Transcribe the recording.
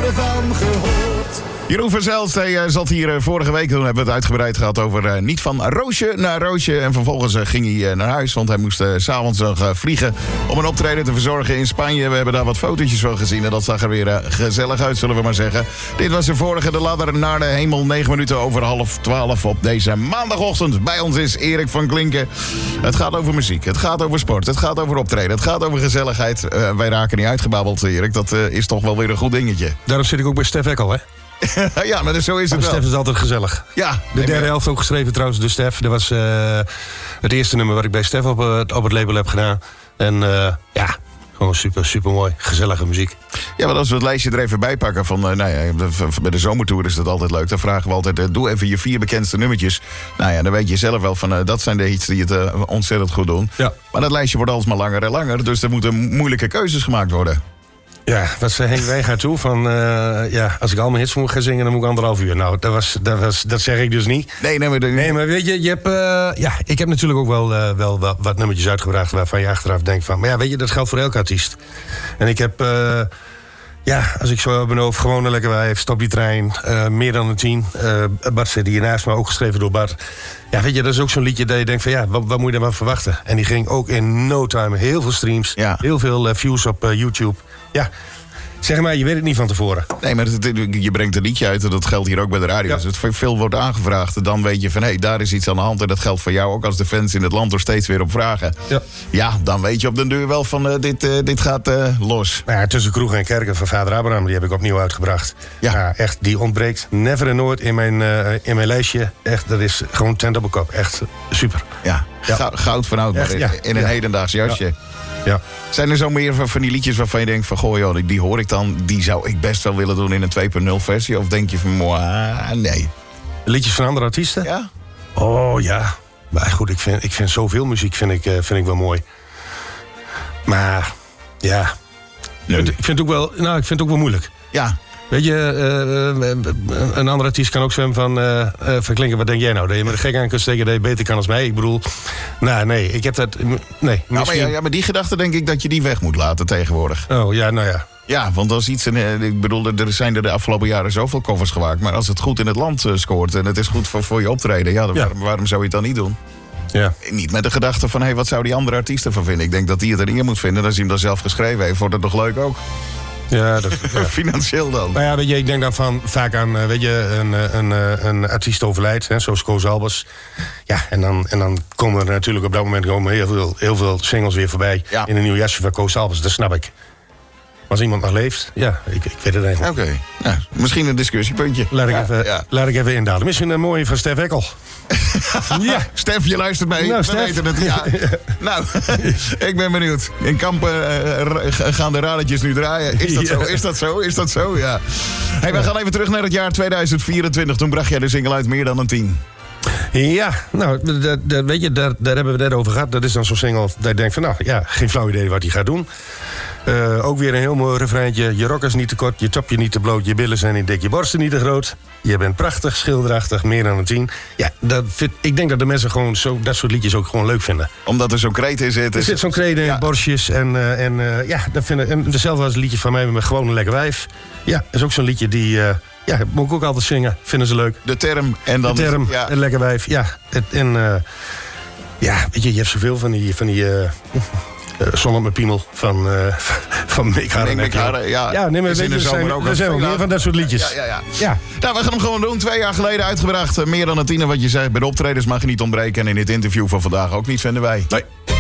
ervan gehoord. Jeroen van Zelst zat hier vorige week. Toen hebben we het uitgebreid gehad over niet van Roosje naar Roosje. En vervolgens ging hij naar huis. Want hij moest 's avonds nog vliegen om een optreden te verzorgen in Spanje. We hebben daar wat fotootjes van gezien. En dat zag er weer gezellig uit, zullen we maar zeggen. Dit was de vorige De Ladder naar de Hemel. 9 minuten over 11:30 op deze maandagochtend. Bij ons is Erik van Klinken. Het gaat over muziek. Het gaat over sport. Het gaat over optreden. Het gaat over gezelligheid. Wij raken niet uitgebabbeld, Erik. Dat is toch wel weer een goed dingetje. Daarom zit ik ook bij Stef Eckel, hè? Ja, maar zo is het wel. Stef is altijd gezellig. Ja, de derde helft ook geschreven trouwens door Stef. Dat was het eerste nummer wat ik bij Stef op het label heb gedaan. En ja, gewoon super mooi. Gezellige muziek. Ja, want als we het lijstje er even bij pakken van... bij de zomertour is dat altijd leuk. Dan vragen we altijd, doe even je 4 bekendste nummertjes. Nou ja, dan weet je zelf wel van... dat zijn de hits die het ontzettend goed doen. Ja. Maar dat lijstje wordt alsmaar langer en langer. Dus er moeten moeilijke keuzes gemaakt worden. Ja, wat zei Henk Wijngaard toe? Van, als ik al mijn hits moet gaan zingen, dan moet ik 1,5 uur. Nou, dat zeg ik dus niet. Nee, maar weet je, ik heb natuurlijk ook wel wat nummertjes uitgebracht... waarvan je achteraf denkt van... Maar ja, weet je, dat geldt voor elke artiest. En ik heb, als ik zo op mijn hoofd... Gewoon een lekker wijf, Stop die trein, meer dan een 10. Bart zit hier naast me, ook geschreven door Bart. Ja, weet je, dat is ook zo'n liedje dat je denkt van... Ja, wat moet je dan verwachten? En die ging ook in no time, heel veel streams... Ja. Heel veel views op YouTube... Ja, zeg maar, je weet het niet van tevoren. Nee, maar je brengt een liedje uit en dat geldt hier ook bij de radio. Ja. Als het veel wordt aangevraagd, dan weet je van... hé, daar is iets aan de hand en dat geldt voor jou ook als de fans in het land er steeds weer op vragen. Ja, dan weet je op den deur wel van dit gaat los. Ja, Tussen Kroeg en Kerken van Vader Abraham, die heb ik opnieuw uitgebracht. Ja, echt, die ontbreekt never en nooit in mijn lijstje. Echt, dat is gewoon tent op een kop. Echt super. Ja. Goud van oud, maar in een hedendaags jasje. Ja. Zijn er zo meer van die liedjes waarvan je denkt van... goh joh, die hoor ik dan, die zou ik best wel willen doen in een 2.0 versie? Of denk je van, nee. Liedjes van andere artiesten? Ja? Oh ja. Maar goed, ik vind zoveel muziek vind ik wel mooi. Maar ja, Nee. ik vind het ook wel moeilijk. Ja. Weet je, een andere artiest kan ook zwemmen van Klinken, wat denk jij nou? Dat je me de gek aan kunt steken dat je beter kan als mij? Ik bedoel, nee, ik heb dat... Nee, misschien... maar die gedachte denk ik dat je die weg moet laten tegenwoordig. Oh, ja, nou ja. Ja, want als iets... Ik bedoel, er zijn er de afgelopen jaren zoveel covers gemaakt. Maar als het goed in het land scoort en het is goed voor je optreden... Waarom zou je het dan niet doen? Ja. Niet met de gedachte van, wat zou die andere artiesten van vinden? Ik denk dat die het erin moet vinden. Als hij hem dan zelf geschreven heeft, wordt het nog leuk ook. Ja, Financieel dan. Nou ja, weet je, ik denk dan vaak aan een artiest overlijdt, hè, zoals Koos Albers. Ja, en dan komen er natuurlijk op dat moment heel veel singles weer voorbij. Ja. In een nieuw jasje van Koos Albers, dat snap ik. Als iemand nog leeft, ja, ik weet het eigenlijk. Oké. Nou, misschien een discussiepuntje. Laat ik even indalen. Misschien een mooie van Stef Eckel. Ja, Stef, je luistert mee. Nou, We Stef. weten het. Ja. Nou, ik ben benieuwd. In Kampen gaan de radertjes nu draaien. Is dat zo? Is dat zo? Ja. Hey, we gaan even terug naar het jaar 2024. Toen bracht jij de single uit Meer dan een 10. Ja, nou, weet je, daar hebben we het net over gehad. Dat is dan zo'n single dat je denkt van, nou ja, geen flauw idee wat hij gaat doen. Ook weer een heel mooi refreintje. Je rok is niet te kort, je topje niet te bloot, je billen zijn niet dik, je borsten niet te groot. Je bent prachtig, schilderachtig, meer dan een 10. Ja, ik denk dat de mensen gewoon dat soort liedjes ook gewoon leuk vinden. Omdat er zo'n kreet in zit. Er zit zo'n kreet in, borstjes en dat vinden. En hetzelfde als het liedje van mij met gewoon een lekker wijf. Ja, is ook zo'n liedje die... moet ik ook altijd zingen. Vinden ze leuk. De term en dan... De term, een lekker wijf. Ja, weet je hebt zoveel van die Zon op mijn piemel van Mick Harren. Ja, neem maar een beetje. Er zijn wel meer van dat soort liedjes. Ja. Nou, we gaan hem gewoon doen. 2 jaar geleden uitgebracht. Meer dan een 10, wat je zei. Bij de optredens mag je niet ontbreken. En in dit interview van vandaag ook niet, vinden wij. Nee.